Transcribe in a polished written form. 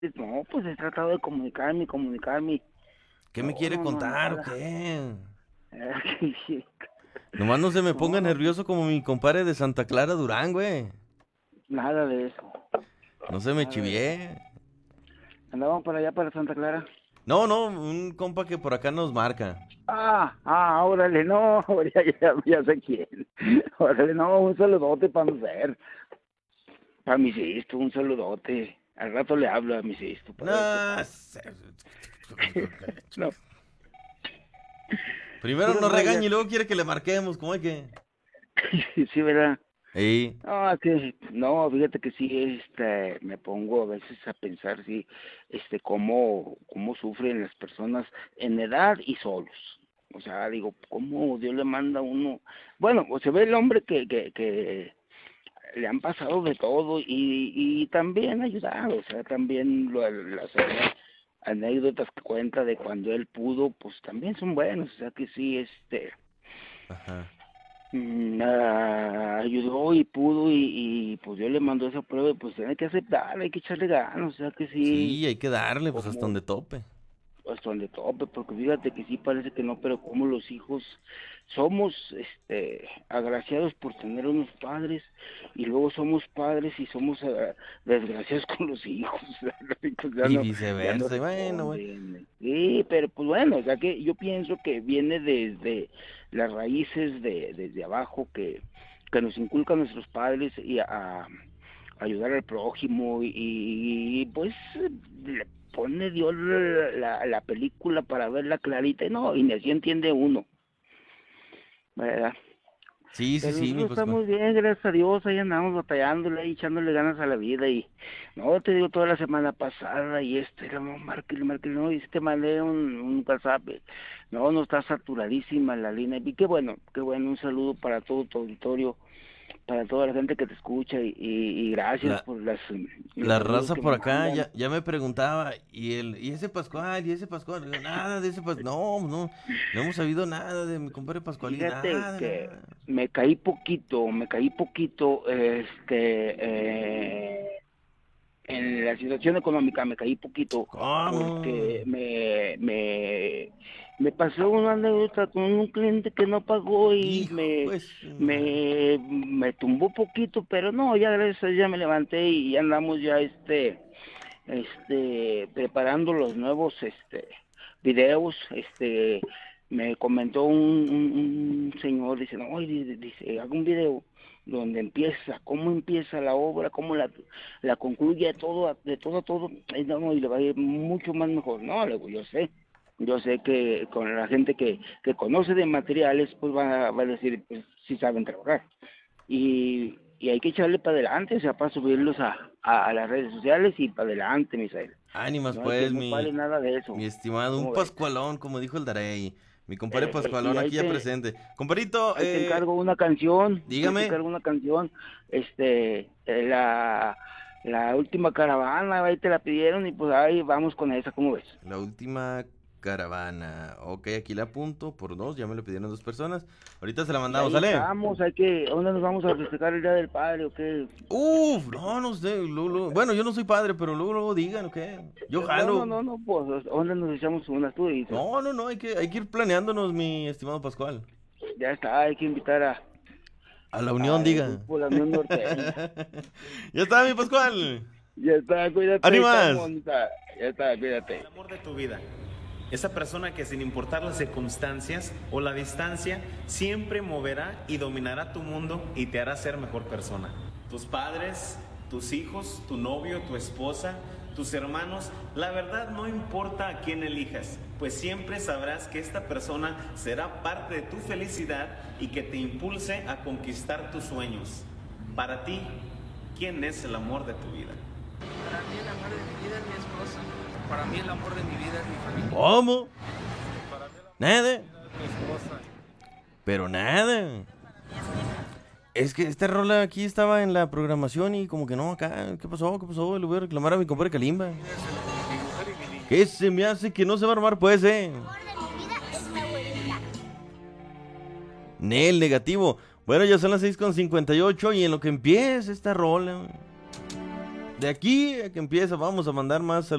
No, pues he tratado de comunicarme. ¿Qué me No, quiere no, no, contar o nada. qué? Sí. Nomás no se me No, ponga no, nervioso como mi compadre de Santa Clara Durán, güey. nada de eso, No se me nada de eso. chivié. Andaban para allá, para Santa Clara. No, no, un compa que por acá nos marca. Órale, no, ya sé quién. Órale, no, un saludote para mi ver, para mi Sisto, un saludote. Al rato le hablo a mi Sisto para ver qué No, tal. No, primero puras nos regaña rayas. y luego quiere que le marquemos, ¿cómo hay que? Sí, sí, ¿verdad? Ey, No, que, no, fíjate que sí, me pongo a veces a pensar, sí, cómo sufren las personas en edad y solos. O sea, digo, cómo Dios le manda a uno. Bueno, pues se ve el hombre que le han pasado de todo y también ayudado, o sea, también las anécdotas que cuenta de cuando él pudo, pues también son buenas, o sea que sí, ajá. ayudó y pudo pues yo le mandó esa prueba y pues tiene que aceptarla, hay que echarle ganas, o sea que sí, Sí, hay que darle, pues hasta como donde tope. hasta donde tope, porque fíjate que sí parece que no, pero como los hijos somos agraciados por tener unos padres y luego somos padres y somos desgraciados con los hijos, los hijos Y ya no viceversa, y bueno, güey. responden. Sí, pero pues bueno, o sea que yo pienso que viene desde las raíces desde abajo que nos inculcan nuestros padres y a ayudar al prójimo y pues le pone Dios la película para verla clarita y no, y ni así entiende uno, ¿verdad? Sí, sí, Pero sí, mi nosotros Pascual. estamos bien, gracias a Dios, ahí andamos batallándole y echándole ganas a la vida y no, te digo, toda la semana pasada y márquele, no, y te mandé un WhatsApp, no, no está saturadísima la línea y qué bueno, un saludo para todo tu auditorio, para toda la gente que te escucha y gracias La, por los la saludos raza que me por acá mandan. ya me preguntaba, ¿y ese Pascual? ¿Y ese Pascual? Le digo, nada de ese Pascual. No, no, no hemos sabido nada de mi compadre Pascualín, Fíjate nada, que nada. me caí poquito, en la situación económica me caí poquito ¿Cómo? porque me pasó una anécdota con un cliente que no pagó y Hijo de su madre. me tumbó poquito, pero no, ya gracias a Dios ya me levanté y ya andamos ya preparando los nuevos videos, me comentó un señor, dice, no, dice, haga un video donde cómo empieza la obra, cómo la concluye de todo a todo, y no, y le va a ir mucho más mejor. No, le digo, yo sé que con la gente que conoce de materiales, pues va a decir, pues sí saben trabajar. Y hay que echarle para adelante, o sea, para subirlos a las redes sociales y para adelante, Misael. Ánimas No hay que pues, no pare nada de mi eso. estimado, un ¿Cómo ves? Pascualón, como dijo el Darey. Mi compadre Y Pascualón aquí ya presente. Compadrito, ahí te encargo una canción, dígame. la última caravana, ahí te la pidieron y pues ahí vamos con esa, ¿cómo ves? La última caravana. Ok, aquí la apunto por dos, ya me lo pidieron dos personas. Ahorita se la Y mandamos, ahí ¿sale? estamos, ¿dónde nos vamos a festejar el Día del Padre o qué? Uf, no, no sé. Bueno, yo no soy padre, pero luego digan, ¿ok? Yo No, no, jalo. no, no, pues, ¿dónde nos echamos unas tú dices? No, no, no, hay que ir planeándonos, mi estimado Pascual. Ya está, hay que invitar A la unión, al diga. grupo La Unión Norteña. Ya está, mi Pascual. Ya está, cuídate, ahí ¡Ánimas! estamos, ya está, El cuídate. amor de tu vida. Esa persona que sin importar las circunstancias o la distancia, siempre moverá y dominará tu mundo y te hará ser mejor persona. Tus padres, tus hijos, tu novio, tu esposa, tus hermanos, la verdad no importa a quién elijas, pues siempre sabrás que esta persona será parte de tu felicidad y que te impulse a conquistar tus sueños. Para ti, ¿quién es el amor de tu vida? Para mí el amor de mi vida es mi esposa. Para mí el amor de mi vida es mi familia. ¿Cómo? Para mí el amor Nada. de mi vida es mi esposa. Pero nada. Es que esta rola aquí estaba en la programación y como que no, acá, ¿qué pasó? ¿Qué pasó? Le voy a reclamar a mi compadre Kalimba. Mi vida es mi mujer y mi niña. ¿Qué se me hace que no se va a armar? Pues, Nel, negativo. Bueno, ya son las 6:58 y en lo que empieza esta rola. De aquí a que empieza, vamos a mandar más saludos.